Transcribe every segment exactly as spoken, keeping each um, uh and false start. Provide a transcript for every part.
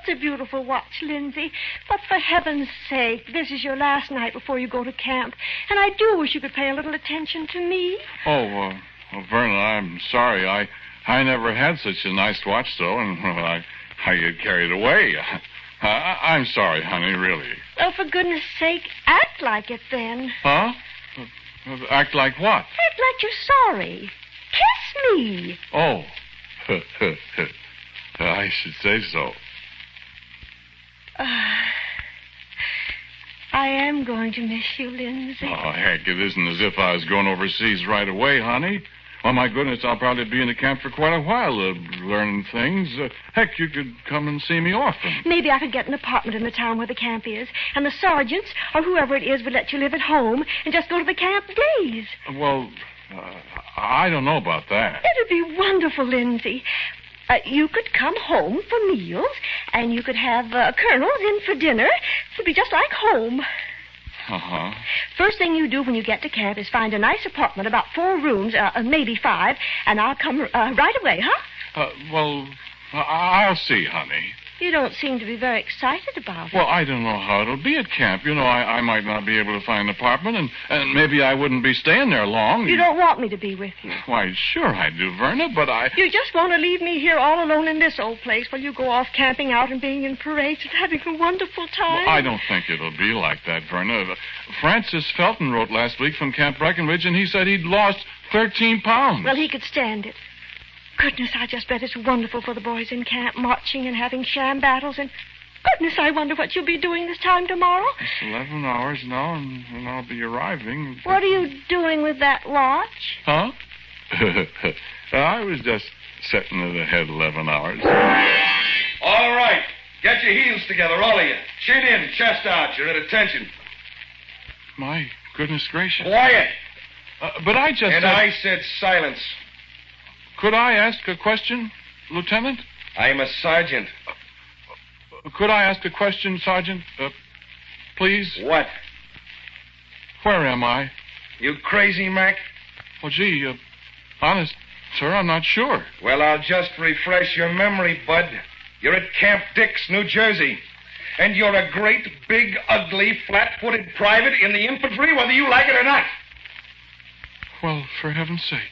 It's a beautiful watch, Lindsay. But for heaven's sake, this is your last night before you go to camp. And I do wish you could pay a little attention to me. Oh, uh, well, Verna, I'm sorry. I I never had such a nice watch, though, and well, I, I get carried away. Uh, I'm sorry, honey, really. Oh, for goodness sake, act like it then. Huh? Uh, act like what? Act like you're sorry. Kiss me. Oh. I should say so. Uh, I am going to miss you, Lindsay. Oh, heck, it isn't as if I was going overseas right away, honey. Oh, my goodness, I'll probably be in the camp for quite a while, uh, learning things. Uh, heck, you could come and see me often. Maybe I could get an apartment in the town where the camp is, and the sergeants, or whoever it is, would let you live at home and just go to the camp days. Well, uh, I don't know about that. It'd be wonderful, Lindsay. Uh, you could come home for meals, and you could have uh, Colonel's in for dinner. It'd be just like home. Uh-huh. First thing you do when you get to camp is find a nice apartment, about four rooms, uh, maybe five, and I'll come uh, right away, huh? Uh, well, I'll see, honey. You don't seem to be very excited about it. Well, I don't know how it'll be at camp. You know, I, I might not be able to find an apartment, and, and maybe I wouldn't be staying there long. You don't want me to be with you? Why, sure I do, Verna, but I... You just want to leave me here all alone in this old place while you go off camping out and being in parades and having a wonderful time? Well, I don't think it'll be like that, Verna. Francis Felton wrote last week from Camp Breckenridge, and he said he'd lost thirteen pounds. Well, he could stand it. Goodness, I just bet it's wonderful for the boys in camp, marching and having sham battles. And goodness, I wonder what you'll be doing this time tomorrow. It's eleven hours now, and, and I'll be arriving. What are you doing with that watch? Huh? I was just setting it ahead eleven hours. All right. Get your heels together, all of you. Chin in, chest out. You're at attention. My goodness gracious. Quiet. Uh, but I just And said... I said silence. Could I ask a question, Lieutenant? I'm a sergeant. Uh, could I ask a question, Sergeant? Uh, please? What? Where am I? You crazy, Mac? Well, gee, uh, honest, sir, I'm not sure. Well, I'll just refresh your memory, Bud. You're at Camp Dix, New Jersey. And you're a great, big, ugly, flat-footed private in the infantry, whether you like it or not. Well, for heaven's sake.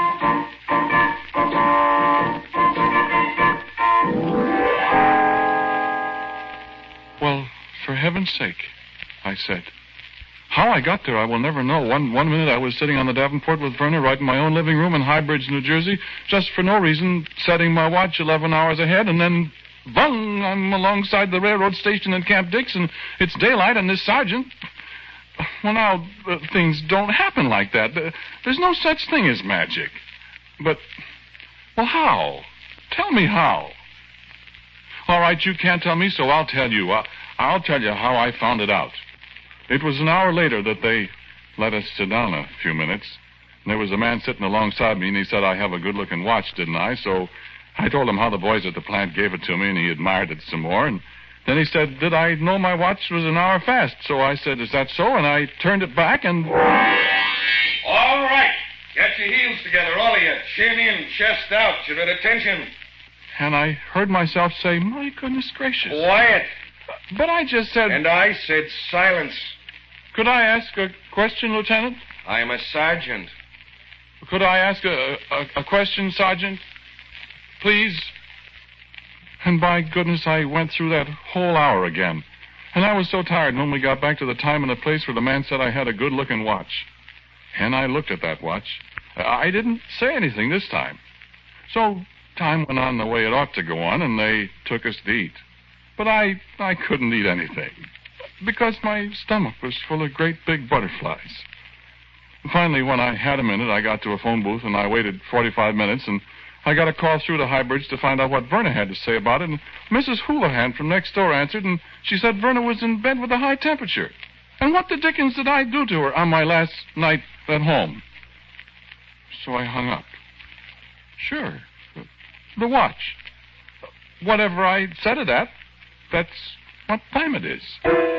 Well, for heaven's sake, I said. How I got there, I will never know. One one minute I was sitting on the Davenport with Verna right in my own living room in High Bridge, New Jersey, just for no reason, setting my watch eleven hours ahead, and then, bung, I'm alongside the railroad station in Camp Dix, and it's daylight, and this sergeant... Well, now, uh, things don't happen like that. Uh, there's no such thing as magic. But, well, how? Tell me how. All right, you can't tell me, so I'll tell you. I'll, I'll tell you how I found it out. It was an hour later that they let us sit down a few minutes. And there was a man sitting alongside me, and he said I have a good-looking watch, didn't I? So I told him how the boys at the plant gave it to me, and he admired it some more. And then he said, did I know my watch was an hour fast? So I said, is that so? And I turned it back and... All right. Get your heels together, all of you. Chin in, chest out. You're at attention. And I heard myself say, my goodness gracious. Quiet. But I just said... And I said silence. Could I ask a question, Lieutenant? I'm a sergeant. Could I ask a, a, a question, Sergeant? Please? And by goodness, I went through that whole hour again. And I was so tired when we got back to the time and the place where the man said I had a good-looking watch. And I looked at that watch. I didn't say anything this time. So time went on the way it ought to go on, and they took us to eat. But I, I couldn't eat anything, because my stomach was full of great big butterflies. Finally, when I had a minute, I got to a phone booth, and I waited forty-five minutes, and I got a call through to High Bridge to find out what Verna had to say about it, and Missus Houlihan from next door answered, and she said Verna was in bed with a high temperature. And what the dickens did I do to her on my last night at home? So I hung up. Sure. The watch. Whatever I set it at, that's what time it is.